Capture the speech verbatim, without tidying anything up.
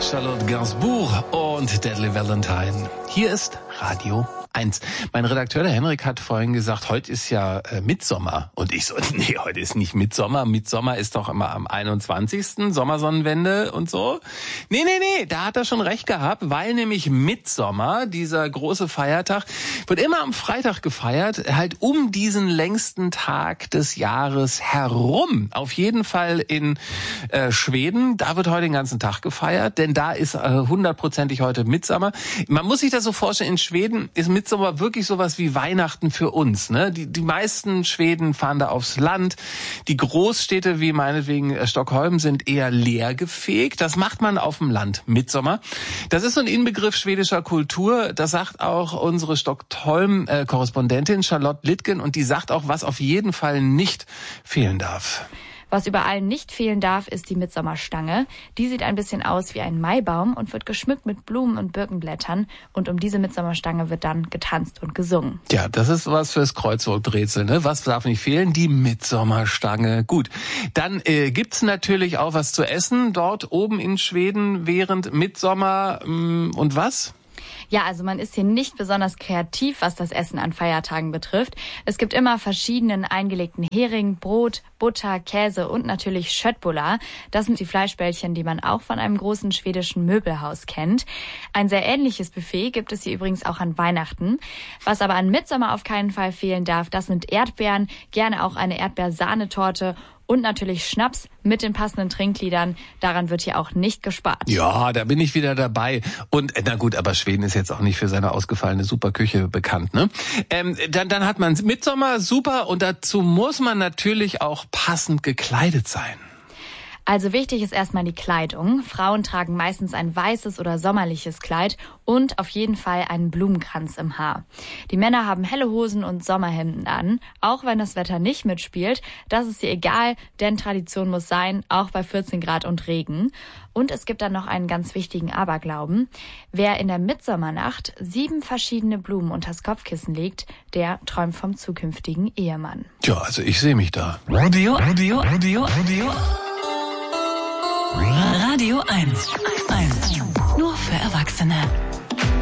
Charlotte Gainsbourg und Deadly Valentine. Hier ist Radio eins. Mein Redakteur, der Henrik, hat vorhin gesagt, heute ist ja äh, Mittsommer. Und ich so, nee, heute ist nicht Mittsommer. Mittsommer ist doch immer am einundzwanzigsten Sommersonnenwende und so. Nee, nee, nee, da hat er schon recht gehabt, weil nämlich Mittsommer, dieser große Feiertag, wird immer am Freitag gefeiert, halt um diesen längsten Tag des Jahres herum. Auf jeden Fall in äh, Schweden, da wird heute den ganzen Tag gefeiert, denn da ist äh, hundertprozentig heute Mittsommer. Man muss sich das so vorstellen, in Schweden ist Mittsommer wirklich sowas wie Weihnachten für uns, ne? Die, die meisten Schweden fahren da aufs Land. Die Großstädte wie meinetwegen Stockholm sind eher leergefegt. Das macht man auf dem Land, Mittsommer. Das ist so ein Inbegriff schwedischer Kultur. Das sagt auch unsere Stockholm-Korrespondentin Charlotte Littgen. Und die sagt auch, was auf jeden Fall nicht fehlen darf. Was überall nicht fehlen darf, ist die Mittsommerstange. Die sieht ein bisschen aus wie ein Maibaum und wird geschmückt mit Blumen und Birkenblättern. Und um diese Mittsommerstange wird dann getanzt und gesungen. Ja, das ist was fürs Kreuzworträtsel, ne? Was darf nicht fehlen? Die Mittsommerstange. Gut, dann äh, gibt's natürlich auch was zu essen dort oben in Schweden während Mittsommer. Mh, und was? Ja, also man ist hier nicht besonders kreativ, was das Essen an Feiertagen betrifft. Es gibt immer verschiedenen eingelegten Hering, Brot, Butter, Käse und natürlich Köttbullar. Das sind die Fleischbällchen, die man auch von einem großen schwedischen Möbelhaus kennt. Ein sehr ähnliches Buffet gibt es hier übrigens auch an Weihnachten. Was aber an Mittsommer auf keinen Fall fehlen darf, das sind Erdbeeren, gerne auch eine Erdbeersahnetorte und natürlich Schnaps mit den passenden Trinkliedern. Daran wird hier auch nicht gespart. Ja, da bin ich wieder dabei. Und na gut, aber Schweden ist jetzt auch nicht für seine ausgefallene Superküche bekannt, ne? Ähm, dann, dann hat man Mittsommer, super. Und dazu muss man natürlich auch passend gekleidet sein. Also wichtig ist erstmal die Kleidung. Frauen tragen meistens ein weißes oder sommerliches Kleid und auf jeden Fall einen Blumenkranz im Haar. Die Männer haben helle Hosen und Sommerhemden an, auch wenn das Wetter nicht mitspielt. Das ist hier egal, denn Tradition muss sein, auch bei vierzehn Grad und Regen. Und es gibt dann noch einen ganz wichtigen Aberglauben. Wer in der Mittsommernacht sieben verschiedene Blumen unters Kopfkissen legt, der träumt vom zukünftigen Ehemann. Ja, also ich sehe mich da. Radio, Radio, Radio, Radio. Radio eins. Nur für Erwachsene.